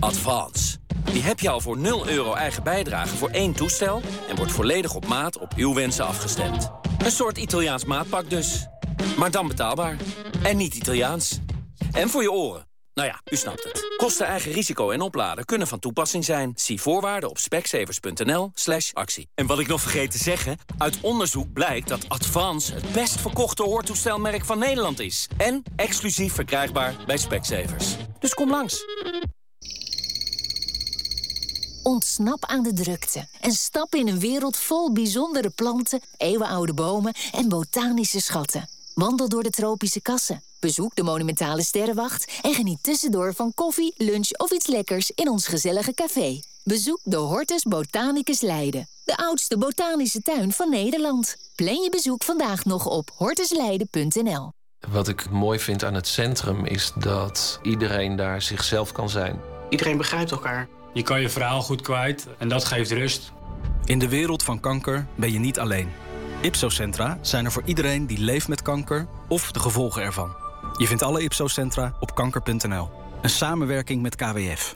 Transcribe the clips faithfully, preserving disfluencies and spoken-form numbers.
Advance. Die heb je al voor nul euro eigen bijdrage voor één toestel... en wordt volledig op maat op uw wensen afgestemd. Een soort Italiaans maatpak dus. Maar dan betaalbaar. En niet Italiaans. En voor je oren. Nou ja, u snapt het. Kosten, eigen risico en opladen kunnen van toepassing zijn. Zie voorwaarden op specsavers.nl slash actie. En wat ik nog vergeet te zeggen... uit onderzoek blijkt dat Advance het best verkochte hoortoestelmerk van Nederland is. En exclusief verkrijgbaar bij Specsavers. Dus kom langs. Ontsnap aan de drukte en stap in een wereld vol bijzondere planten, eeuwenoude bomen en botanische schatten. Wandel door de tropische kassen, bezoek de monumentale sterrenwacht en geniet tussendoor van koffie, lunch of iets lekkers in ons gezellige café. Bezoek de Hortus Botanicus Leiden, de oudste botanische tuin van Nederland. Plan je bezoek vandaag nog op hortusleiden punt n l. Wat ik mooi vind aan het centrum is dat iedereen daar zichzelf kan zijn. Iedereen begrijpt elkaar. Je kan je verhaal goed kwijt en dat geeft rust. In de wereld van kanker ben je niet alleen. Ipso-centra zijn er voor iedereen die leeft met kanker of de gevolgen ervan. Je vindt alle Ipso-centra op kanker punt n l. Een samenwerking met K W F.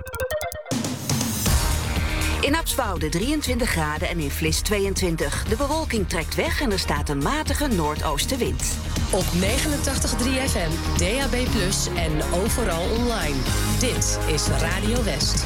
In Abswoude drieëntwintig graden en in Vlis tweeëntwintig. De bewolking trekt weg en er staat een matige noordoostenwind. Op negenentachtig komma drie F M, D A B plus, en overal online. Dit is Radio West.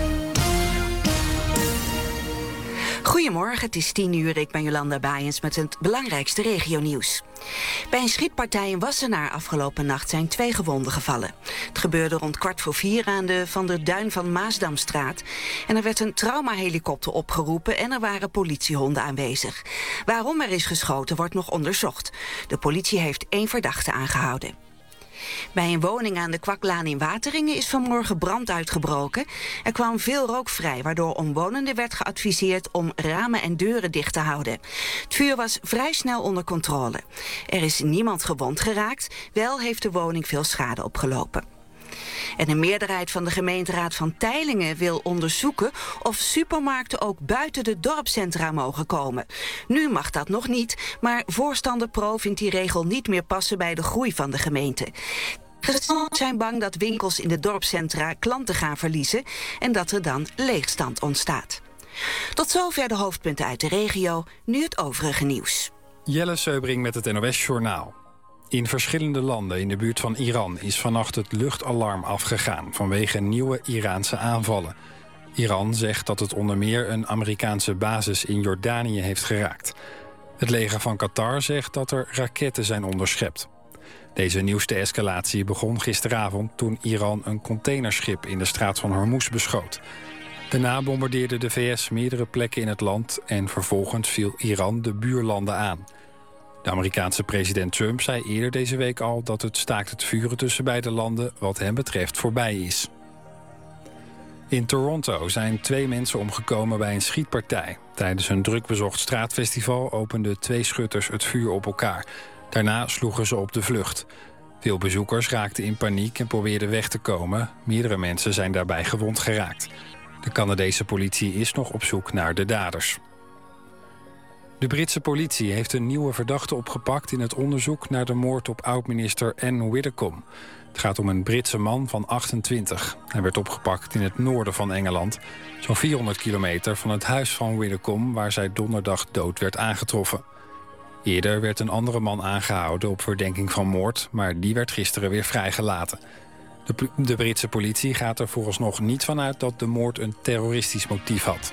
Goedemorgen, het is tien uur. Ik ben Jolanda Baaiens met het belangrijkste regionieuws. Bij een schietpartij in Wassenaar afgelopen nacht zijn twee gewonden gevallen. Het gebeurde rond kwart voor vier aan de Van der Duin van Maasdamstraat. En er werd een traumahelikopter opgeroepen en er waren politiehonden aanwezig. Waarom er is geschoten wordt nog onderzocht. De politie heeft één verdachte aangehouden. Bij een woning aan de Kwaklaan in Wateringen is vanmorgen brand uitgebroken. Er kwam veel rook vrij, waardoor omwonenden werd geadviseerd om ramen en deuren dicht te houden. Het vuur was vrij snel onder controle. Er is niemand gewond geraakt, wel heeft de woning veel schade opgelopen. En een meerderheid van de gemeenteraad van Teylingen wil onderzoeken of supermarkten ook buiten de dorpscentra mogen komen. Nu mag dat nog niet, maar voorstander Pro vindt die regel niet meer passen bij de groei van de gemeente. Gemeenten zijn bang dat winkels in de dorpscentra klanten gaan verliezen en dat er dan leegstand ontstaat. Tot zover de hoofdpunten uit de regio, nu het overige nieuws. Jelle Seubring met het N O S-journaal. In verschillende landen in de buurt van Iran is vannacht het luchtalarm afgegaan vanwege nieuwe Iraanse aanvallen. Iran zegt dat het onder meer een Amerikaanse basis in Jordanië heeft geraakt. Het leger van Qatar zegt dat er raketten zijn onderschept. Deze nieuwste escalatie begon gisteravond toen Iran een containerschip in de straat van Hormuz beschoot. Daarna bombardeerde de V S meerdere plekken in het land en vervolgens viel Iran de buurlanden aan. De Amerikaanse president Trump zei eerder deze week al dat het staakt het vuren tussen beide landen wat hem betreft voorbij is. In Toronto zijn twee mensen omgekomen bij een schietpartij. Tijdens een drukbezocht straatfestival openden twee schutters het vuur op elkaar. Daarna sloegen ze op de vlucht. Veel bezoekers raakten in paniek en probeerden weg te komen. Meerdere mensen zijn daarbij gewond geraakt. De Canadese politie is nog op zoek naar de daders. De Britse politie heeft een nieuwe verdachte opgepakt in het onderzoek naar de moord op oud-minister Anne Widdecombe. Het gaat om een Britse man van achtentwintig. Hij werd opgepakt in het noorden van Engeland, zo'n vierhonderd kilometer van het huis van Widdecombe, waar zij donderdag dood werd aangetroffen. Eerder werd een andere man aangehouden op verdenking van moord, maar die werd gisteren weer vrijgelaten. De, de Britse politie gaat er vooralsnog niet van uit dat de moord een terroristisch motief had.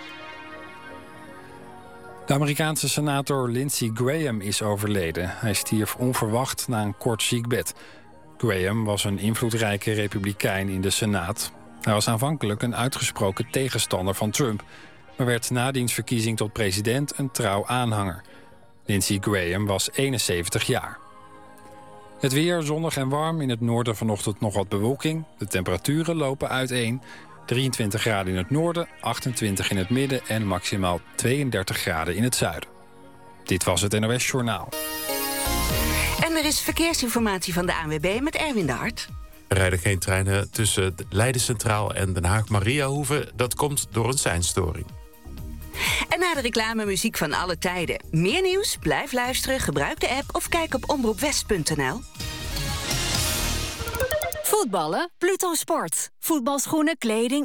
De Amerikaanse senator Lindsey Graham is overleden. Hij stierf onverwacht na een kort ziekbed. Graham was een invloedrijke republikein in de Senaat. Hij was aanvankelijk een uitgesproken tegenstander van Trump, maar werd na diens verkiezing tot president een trouw aanhanger. Lindsey Graham was eenenzeventig jaar. Het weer zonnig en warm, in het noorden vanochtend nog wat bewolking. De temperaturen lopen uiteen. drieëntwintig graden in het noorden, achtentwintig in het midden en maximaal tweeëndertig graden in het zuiden. Dit was het N O S-journaal. En er is verkeersinformatie van de A N W B met Erwin de Hart. Er rijden geen treinen tussen Leiden Centraal en Den Haag-Mariahoeve. Dat komt door een seinstoring. En na de reclame muziek van alle tijden. Meer nieuws? Blijf luisteren, gebruik de app of kijk op omroep west punt n l. Voetballen? Pluto Sport. Voetbalschoenen, kleding